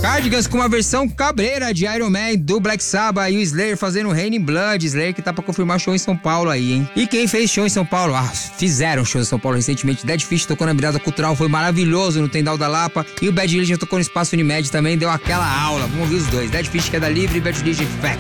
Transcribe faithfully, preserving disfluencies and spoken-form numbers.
Cardigans com uma versão cabreira de Iron Man do Black Sabbath e o Slayer fazendo Rain in Blood. Slayer que tá pra confirmar show em São Paulo aí, hein? E quem fez show em São Paulo? Ah, fizeram show em São Paulo recentemente. Dead Fish tocou na Virada Cultural, foi maravilhoso no Tendal da Lapa. E o Bad Religion tocou no Espaço Unimed também, deu aquela aula. Vamos ouvir os dois. Dead Fish, Queda Livre e Bad Religion Factory.